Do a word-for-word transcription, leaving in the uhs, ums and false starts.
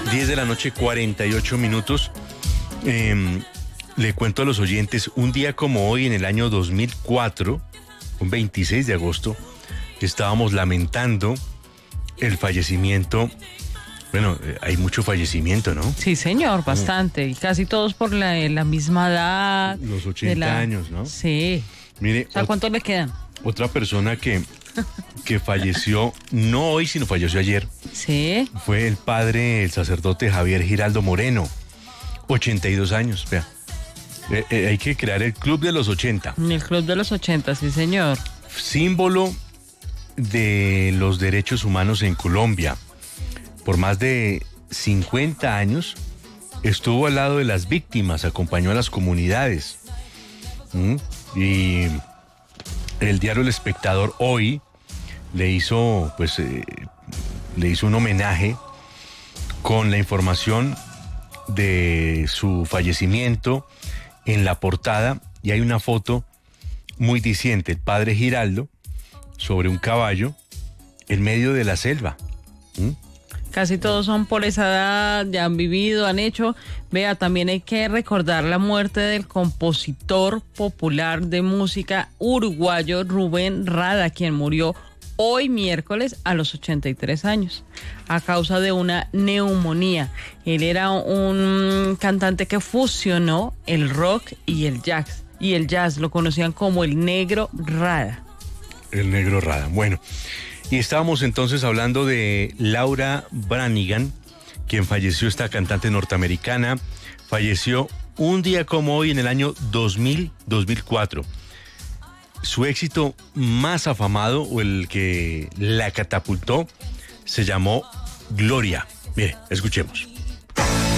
diez de la noche, cuarenta y ocho minutos. Eh, le cuento a los oyentes, un día como hoy, en el año dos mil cuatro, un veintiséis de agosto, estábamos lamentando el fallecimiento. Bueno, eh, hay mucho fallecimiento, ¿no? Sí, señor, bastante. Y casi todos por la, la misma edad. Los ochenta la... años, ¿no? Sí. Mire, o sea, ¿cuántos le quedan? Otra persona que, que falleció, no hoy, sino falleció ayer. Sí. Fue el padre, el sacerdote Javier Giraldo Moreno, ochenta y dos años, vea. Eh, eh, hay que crear el Club de los ochenta. El Club de los ochenta, sí, señor. Símbolo de los derechos humanos en Colombia. Por más de cincuenta años estuvo al lado de las víctimas, acompañó a las comunidades. ¿Mm? Y el diario El Espectador hoy le hizo, pues, eh, le hizo un homenaje con la información de su fallecimiento en la portada, y hay una foto muy diciente, el padre Giraldo sobre un caballo en medio de la selva. ¿Mm? Casi todos son por esa edad, ya han vivido, han hecho. Vea, también hay que recordar la muerte del compositor popular de música uruguayo Rubén Rada, quien murió hoy miércoles a los ochenta y tres años a causa de una neumonía. Él era un cantante que fusionó el rock y el jazz, y el jazz lo conocían como el Negro Rada. El Negro Rada, bueno. Y estábamos entonces hablando de Laura Branigan, quien falleció, esta cantante norteamericana, falleció un día como hoy en el año dos mil, dos mil cuatro. Su éxito más afamado, o el que la catapultó, se llamó Gloria. Mire, escuchemos.